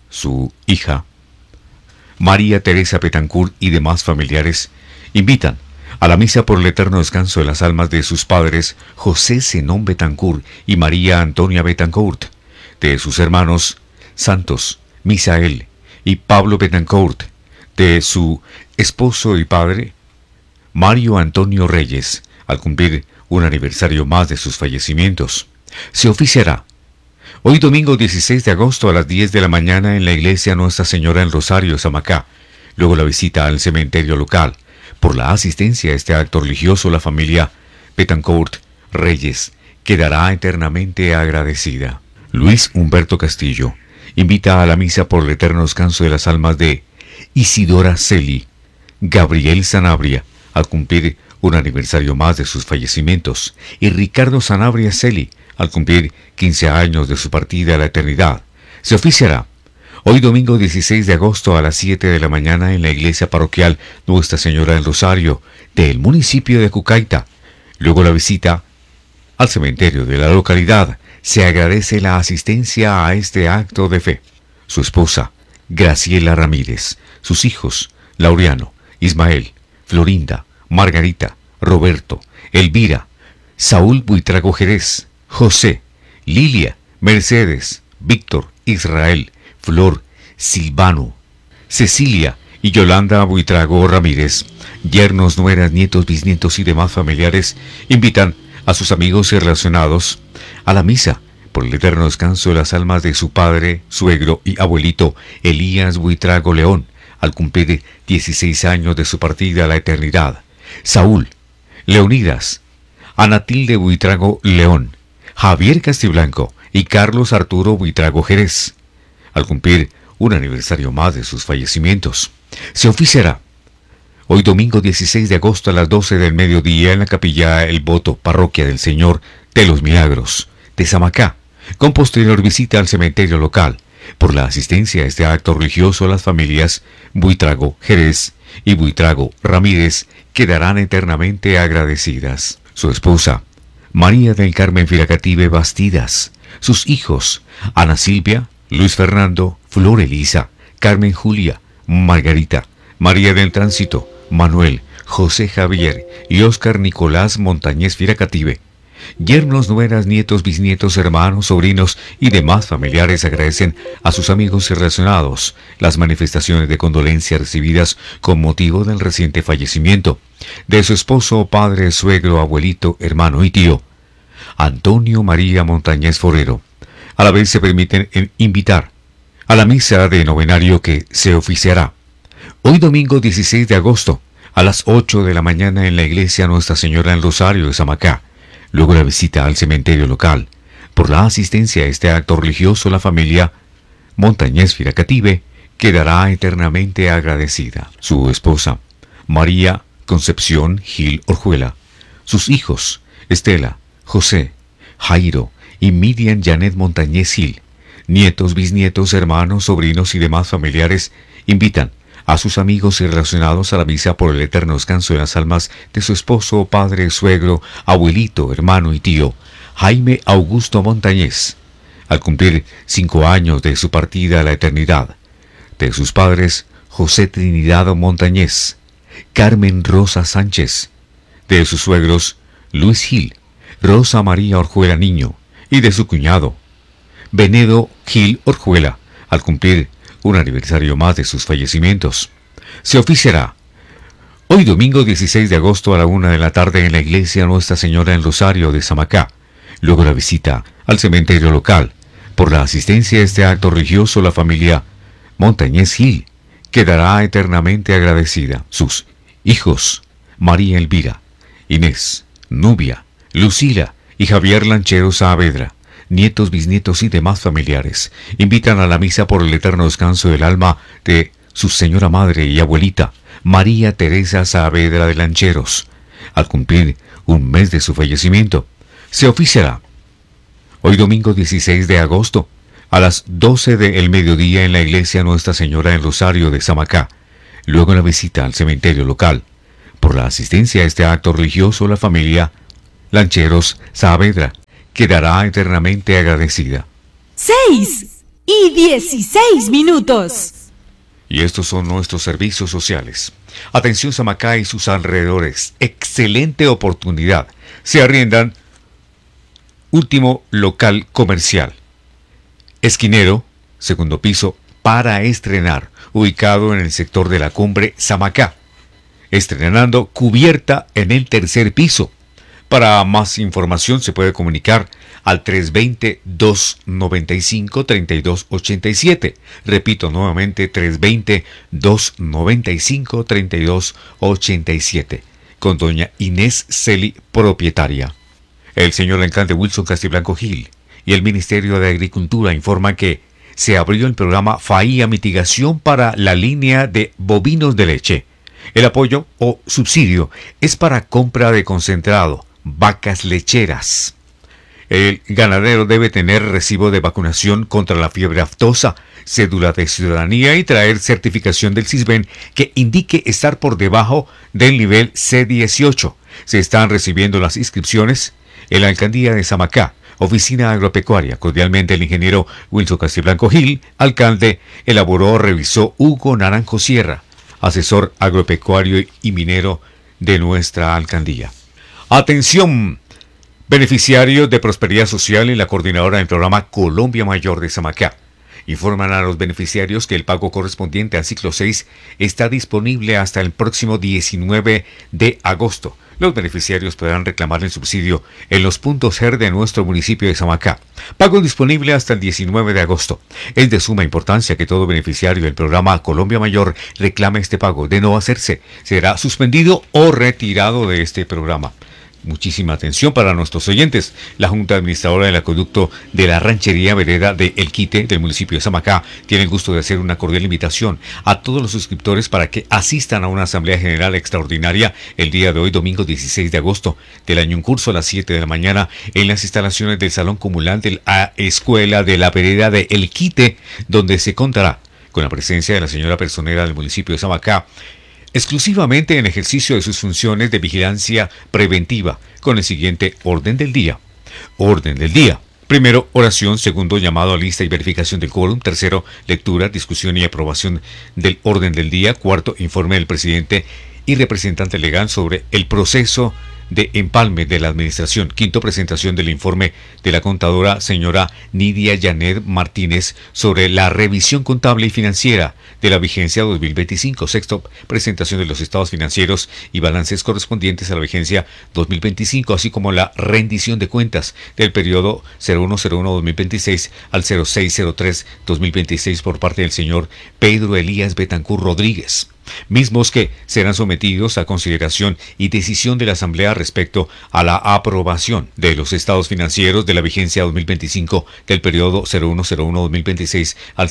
su hija, María Teresa Betancourt y demás familiares, invitan a la misa por el eterno descanso de las almas de sus padres José Zenón Betancourt y María Antonia Betancourt, de sus hermanos santos Misael y Pablo Betancourt, de su esposo y padre Mario Antonio Reyes, al cumplir un aniversario más de sus fallecimientos. Se oficiará hoy domingo 16 de agosto a las 10 de la mañana en la iglesia Nuestra Señora en Rosario, Samacá. Luego la visita al cementerio local. Por la asistencia a este acto religioso, la familia Betancourt Reyes quedará eternamente agradecida. Luis Humberto Castillo invita a la misa por el eterno descanso de las almas de Isidora Celi, Gabriel Sanabria, al cumplir un aniversario más de sus fallecimientos, y Ricardo Sanabria Celi, al cumplir 15 años de su partida a la eternidad. Se oficiará hoy domingo 16 de agosto a las 7 de la mañana en la iglesia parroquial Nuestra Señora del Rosario del municipio de Cucaita. Luego la visita al cementerio de la localidad. Se agradece la asistencia a este acto de fe. Su esposa, Graciela Ramírez, sus hijos, Laureano, Ismael, Florinda, Margarita, Roberto, Elvira, Saúl Buitrago Jerez, José, Lilia, Mercedes, Víctor, Israel, Flor, Silvano, Cecilia y Yolanda Buitrago Ramírez, yernos, nueras, nietos, bisnietos y demás familiares, invitan a sus amigos y relacionados a la misa por el eterno descanso de las almas de su padre, suegro y abuelito Elías Buitrago León, al cumplir 16 años de su partida a la eternidad. Saúl, Leonidas, Anatilde Buitrago León, Javier Castiblanco y Carlos Arturo Buitrago Jerez, al cumplir un aniversario más de sus fallecimientos. Se oficiará hoy domingo 16 de agosto a las 12 del mediodía en la capilla El Voto, parroquia del Señor de los Milagros de Samacá, con posterior visita al cementerio local. Por la asistencia a este acto religioso, las familias Buitrago Jerez y Buitrago Ramírez quedarán eternamente agradecidas. Su esposa, María del Carmen Firacative Bastidas, sus hijos, Ana Silvia, Luis Fernando, Flor Elisa, Carmen Julia, Margarita, María del Tránsito, Manuel, José Javier y Óscar Nicolás Montañez Firacative. Yernos, nueras, nietos, bisnietos, hermanos, sobrinos y demás familiares agradecen a sus amigos y relacionados las manifestaciones de condolencia recibidas con motivo del reciente fallecimiento de su esposo, padre, suegro, abuelito, hermano y tío, Antonio María Montañez Forero. A la vez se permiten invitar a la misa de novenario que se oficiará hoy domingo 16 de agosto a las 8 de la mañana en la iglesia Nuestra Señora del Rosario de Samacá. Luego la visita al cementerio local. Por la asistencia a este acto religioso, la familia Montañez Firacative quedará eternamente agradecida. Su esposa, María Concepción Gil Orjuela, sus hijos, Estela, José, Jairo y Miriam Janet Montañez Gil, nietos, bisnietos, hermanos, sobrinos y demás familiares, invitan a sus amigos y relacionados a la misa por el eterno descanso de las almas de su esposo, padre, suegro, abuelito, hermano y tío, Jaime Augusto Montañez, al cumplir 5 años de su partida a la eternidad, de sus padres, José Trinidad Montañez, Carmen Rosa Sánchez, de sus suegros, Luis Gil, Rosa María Orjuela Niño, y de su cuñado, Benedo Gil Orjuela, al cumplir un aniversario más de sus fallecimientos. Se oficiará hoy domingo 16 de agosto a la 1 de la tarde en la iglesia Nuestra Señora en Rosario de Samacá. Luego la visita al cementerio local. Por la asistencia a este acto religioso, la familia Montañez Gil quedará eternamente agradecida. Sus hijos, María Elvira, Inés, Nubia, Lucila y Javier Lanchero Saavedra, nietos, bisnietos y demás familiares, invitan a la misa por el eterno descanso del alma de su señora madre y abuelita, María Teresa Saavedra de Lancheros, al cumplir un mes de su fallecimiento. Se oficiará hoy domingo 16 de agosto a las 12 del mediodía en la iglesia Nuestra Señora del Rosario de Samacá. Luego la visita al cementerio local. Por la asistencia a este acto religioso, la familia Lancheros Saavedra quedará eternamente agradecida. 6. 6:16. Y estos son nuestros servicios sociales. Atención Samacá y sus alrededores. Excelente oportunidad. Se arriendan último local comercial. Esquinero, segundo piso, para estrenar, ubicado en el sector de la Cumbre Samacá. Estrenando cubierta en el tercer piso. Para más información se puede comunicar al 320-295-3287. Repito nuevamente, 320-295-3287. Con doña Inés Celi, propietaria. El señor alcalde Wilson Castiblanco Gil y el Ministerio de Agricultura informan que se abrió el programa FAIA Mitigación para la línea de bovinos de leche. El apoyo o subsidio es para compra de concentrado, vacas lecheras. El ganadero debe tener recibo de vacunación contra la fiebre aftosa, cédula de ciudadanía y traer certificación del CISBEN que indique estar por debajo del nivel C18. Se están recibiendo las inscripciones en la alcaldía de Samacá, oficina agropecuaria. Cordialmente el ingeniero Wilson Castiblanco Gil, alcalde, elaboró, revisó Hugo Naranjo Sierra, asesor agropecuario y minero de nuestra alcaldía. Atención, beneficiarios de Prosperidad Social y la coordinadora del programa Colombia Mayor de Samacá. Informan a los beneficiarios que el pago correspondiente al ciclo 6 está disponible hasta el próximo 19 de agosto. Los beneficiarios podrán reclamar el subsidio en los puntos GER de nuestro municipio de Samacá. Pago disponible hasta el 19 de agosto. Es de suma importancia que todo beneficiario del programa Colombia Mayor reclame este pago. De no hacerse, será suspendido o retirado de este programa. Muchísima atención para nuestros oyentes. La Junta Administradora del Acueducto de la Ranchería Vereda de El Quite del municipio de Samacá tiene el gusto de hacer una cordial invitación a todos los suscriptores para que asistan a una Asamblea General Extraordinaria el día de hoy, domingo 16 de agosto del año en curso, a las 7 de la mañana, en las instalaciones del Salón Comunal de la Escuela de la Vereda de El Quite, donde se contará con la presencia de la señora personera del municipio de Samacá, exclusivamente en ejercicio de sus funciones de vigilancia preventiva, con el siguiente orden del día. Orden del día. Primero, oración. Segundo, llamado a lista y verificación del quórum. Tercero, lectura, discusión y aprobación del orden del día. Cuarto, informe del presidente y representante legal sobre el proceso de empalme de la administración. Quinto, presentación del informe de la contadora señora Nidia Janet Martínez sobre la revisión contable y financiera de la vigencia 2025. Sexto, presentación de los estados financieros y balances correspondientes a la vigencia 2025, así como la rendición de cuentas del periodo 0101-2026 al 0603-2026 por parte del señor Pedro Elías Betancur Rodríguez, mismos que serán sometidos a consideración y decisión de la Asamblea respecto a la aprobación de los estados financieros de la vigencia 2025 del periodo 0101-2026 al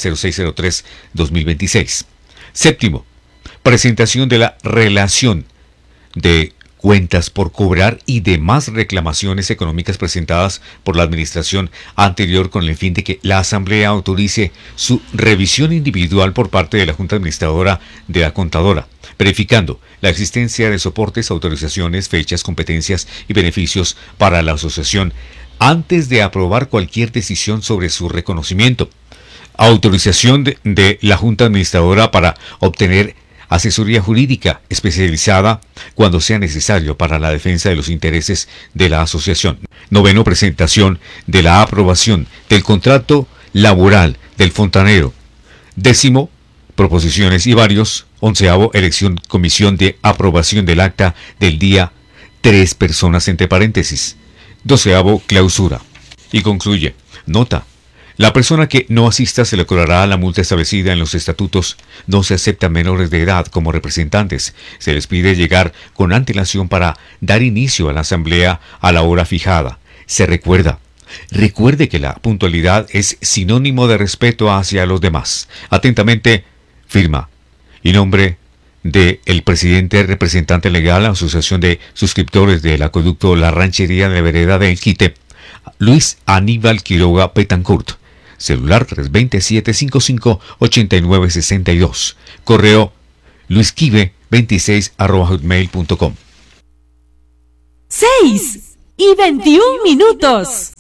0603-2026. Séptimo, presentación de la relación de cuentas por cobrar y demás reclamaciones económicas presentadas por la administración anterior con el fin de que la Asamblea autorice su revisión individual por parte de la Junta Administradora de la Contadora, verificando la existencia de soportes, autorizaciones, fechas, competencias y beneficios para la asociación antes de aprobar cualquier decisión sobre su reconocimiento. Autorización de la Junta Administradora para obtener asesoría jurídica especializada cuando sea necesario para la defensa de los intereses de la asociación. Noveno, presentación de la aprobación del contrato laboral del fontanero. Décimo, proposiciones y varios. Onceavo, elección comisión de aprobación del acta del día, 3 personas entre paréntesis. Doceavo, clausura. Y concluye, nota. La persona que no asista se le cobrará la multa establecida en los estatutos. No se aceptan menores de edad como representantes. Se les pide llegar con antelación para dar inicio a la asamblea a la hora fijada. Se recuerde que la puntualidad es sinónimo de respeto hacia los demás. Atentamente, firma y nombre de el presidente representante legal, Asociación de Suscriptores del Acueducto La Ranchería de la Vereda de El Quite, Luis Aníbal Quiroga Betancourt. Celular 320-755-8962. Correo luisquive26@hotmail.com. 6:21.